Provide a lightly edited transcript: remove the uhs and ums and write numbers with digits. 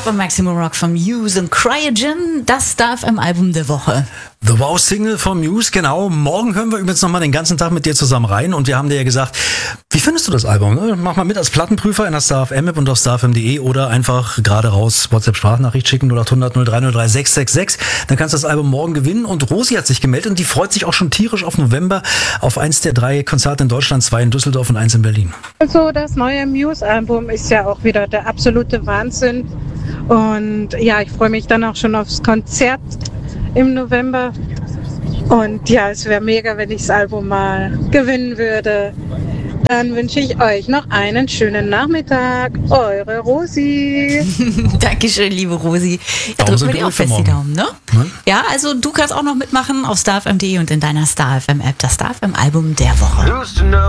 Pop und Maximum Rock von Muse und Cryogen, das darf im Album der Woche. The Wow Single von Muse, genau. Morgen hören wir übrigens nochmal den ganzen Tag mit dir zusammen rein und wir haben dir ja gesagt, wie findest du das Album? Ne? Mach mal mit als Plattenprüfer in der StarFM-App und auf starfm.de oder einfach gerade raus WhatsApp-Sprachnachricht schicken 0800 03003 666. Dann kannst du das Album morgen gewinnen und Rosi hat sich gemeldet und die freut sich auch schon tierisch auf November auf eins der 3 Konzerte in Deutschland, 2 in Düsseldorf und 1 in Berlin. Also das neue Muse-Album ist ja auch wieder der absolute Wahnsinn und ja, ich freue mich dann auch schon aufs Konzert im November und ja, es wäre mega, wenn ich das Album mal gewinnen würde. Dann wünsche ich euch noch einen schönen Nachmittag. Eure Rosi. Dankeschön, liebe Rosi. Ja, drücken wir dir auch fest die Daumen, ne? Ja, also du kannst auch noch mitmachen auf starfm.de und in deiner StarFM-App, das StarFM-Album der Woche.